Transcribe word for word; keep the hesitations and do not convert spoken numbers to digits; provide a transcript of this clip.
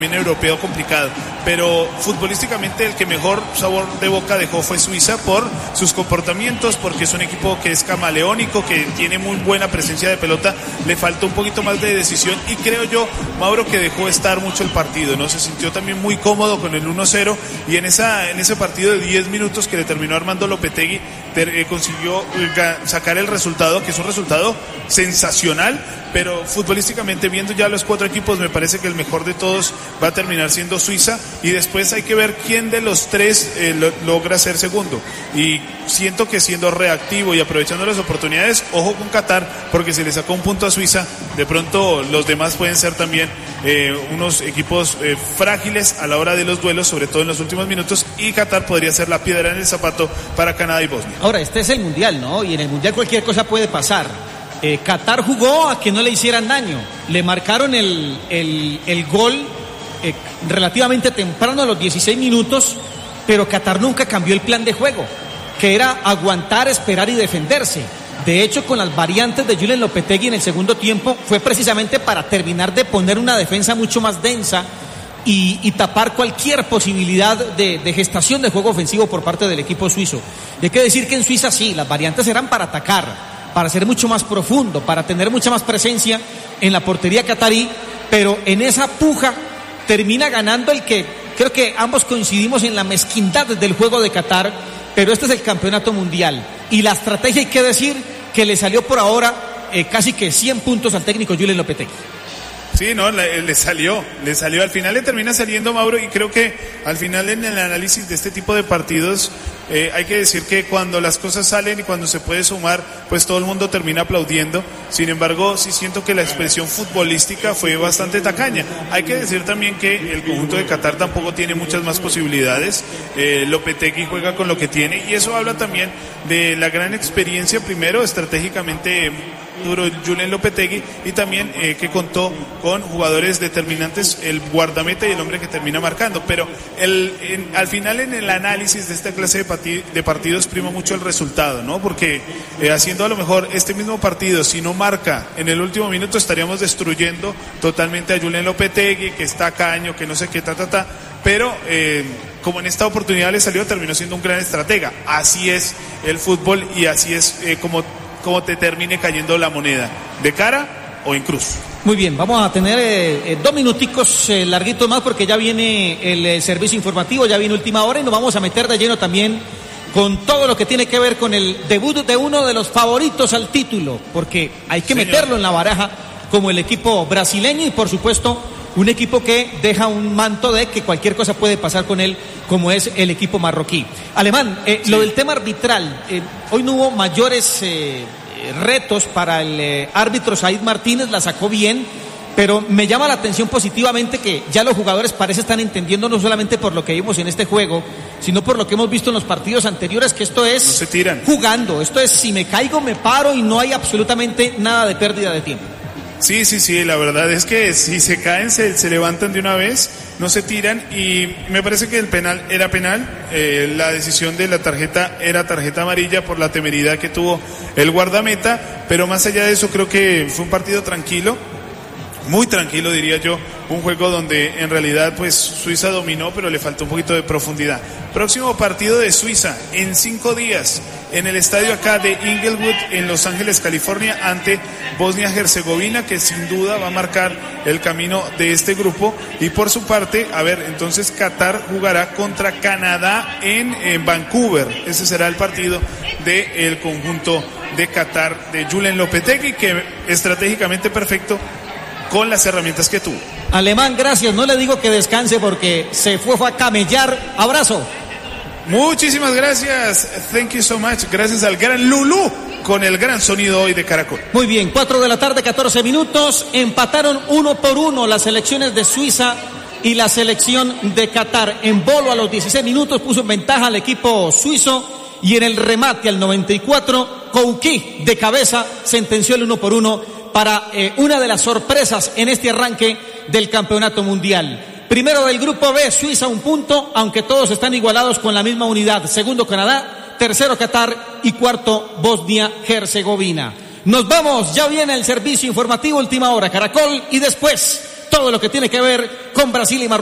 europeo complicado, pero futbolísticamente el que mejor sabor de boca dejó fue Suiza por sus comportamientos, porque es un equipo que es camaleónico, que tiene muy buena presencia de pelota, le faltó un poquito más de decisión y creo yo, Mauro, que dejó estar mucho el partido, ¿no? Se sintió también muy cómodo con el uno cero y en esa en ese partido de diez minutos que le terminó Armando Lopetegui ter, eh, consiguió eh, sacar el resultado, que es un resultado sensacional, pero futbolísticamente viendo ya los cuatro equipos me parece que el mejor de todos va a terminar siendo Suiza y después hay que ver quién de los tres eh, lo, logra ser segundo y siento que siendo reactivo y aprovechando las oportunidades, ojo con Qatar porque se le sacó un punto a Suiza, de pronto los demás pueden ser también eh, unos equipos eh, frágiles a la hora de los duelos, sobre todo en los últimos minutos, y Qatar podría ser la piedra en el zapato para Canadá y Bosnia. Ahora, este es el Mundial, ¿no? Y en el Mundial cualquier cosa puede pasar. Eh, Qatar jugó a que no le hicieran daño, le marcaron el, el, el gol eh, relativamente temprano a los dieciséis minutos, pero Qatar nunca cambió el plan de juego, que era aguantar, esperar y defenderse. De hecho, con las variantes de Julen Lopetegui en el segundo tiempo fue precisamente para terminar de poner una defensa mucho más densa y, y tapar cualquier posibilidad de, de gestación de juego ofensivo por parte del equipo suizo. Y hay que decir que en Suiza sí, las variantes eran para atacar, para ser mucho más profundo, para tener mucha más presencia en la portería catarí, pero en esa puja termina ganando el que creo que ambos coincidimos en la mezquindad del juego de Qatar, pero este es el campeonato mundial y la estrategia hay que decir que le salió por ahora eh, casi que cien puntos al técnico Julen Lopetegui. Sí, no, le, le salió, le salió, al final le termina saliendo, Mauro, y creo que al final en el análisis de este tipo de partidos eh, hay que decir que cuando las cosas salen y cuando se puede sumar, pues todo el mundo termina aplaudiendo. Sin embargo, sí siento que la expresión futbolística fue bastante tacaña. Hay que decir también que el conjunto de Qatar tampoco tiene muchas más posibilidades. eh, Lopetegui juega con lo que tiene y eso habla también de la gran experiencia, primero estratégicamente duro Julen Lopetegui y también eh, que contó con jugadores determinantes, el guardameta y el hombre que termina marcando, pero el, en, al final en el análisis de esta clase de, partid, de partidos prima mucho el resultado, ¿no? Porque eh, haciendo a lo mejor este mismo partido, si no marca en el último minuto estaríamos destruyendo totalmente a Julen Lopetegui, que está caño, que no sé qué, ta, ta, ta, pero eh, como en esta oportunidad le salió, terminó siendo un gran estratega. Así es el fútbol y así es eh, como cómo te termine cayendo la moneda, de cara o en cruz. Muy bien, vamos a tener eh, eh, dos minuticos eh, larguitos más porque ya viene el eh, servicio informativo, ya viene última hora y nos vamos a meter de lleno también con todo lo que tiene que ver con el debut de uno de los favoritos al título, porque hay que Señor. meterlo en la baraja como el equipo brasileño y por supuesto un equipo que deja un manto de que cualquier cosa puede pasar con él, como es el equipo marroquí. Alemán, eh, sí. Lo del tema arbitral, eh, hoy no hubo mayores eh, retos para el eh, árbitro Said Martínez, la sacó bien, pero me llama la atención positivamente que ya los jugadores parece están entendiendo no solamente por lo que vimos en este juego, sino por lo que hemos visto en los partidos anteriores, que esto es no se tiran. Jugando, esto es si me caigo me paro y no hay absolutamente nada de pérdida de tiempo. Sí, sí, sí, la verdad es que si se caen, se, se levantan de una vez, no se tiran y me parece que el penal era penal, eh, la decisión de la tarjeta era tarjeta amarilla por la temeridad que tuvo el guardameta, pero más allá de eso creo que fue un partido tranquilo, muy tranquilo diría yo, un juego donde en realidad pues Suiza dominó pero le faltó un poquito de profundidad. Próximo partido de Suiza en cinco días en el estadio acá de Inglewood en Los Ángeles, California, ante Bosnia-Herzegovina, que sin duda va a marcar el camino de este grupo. Y por su parte, a ver, entonces Qatar jugará contra Canadá en, en Vancouver. Ese será el partido del conjunto de Qatar de Julen Lopetegui, que estratégicamente perfecto con las herramientas que tuvo. Alemán, gracias, no le digo que descanse porque se fue, fue a camellar. Abrazo. Muchísimas gracias, thank you so much, gracias al gran Lulú con el gran sonido hoy de Caracol. Muy bien, cuatro de la tarde, catorce minutos, empataron uno por uno las selecciones de Suiza y la selección de Qatar. En bolo a los dieciséis minutos puso en ventaja al equipo suizo y en el remate al noventa y cuatro, Kouki de cabeza sentenció el uno por uno para eh, una de las sorpresas en este arranque del campeonato mundial. Primero del grupo B, Suiza un punto, aunque todos están igualados con la misma unidad. Segundo Canadá, tercero Qatar y cuarto Bosnia-Herzegovina. Nos vamos, ya viene el servicio informativo, última hora, Caracol, y después todo lo que tiene que ver con Brasil y Marruecos.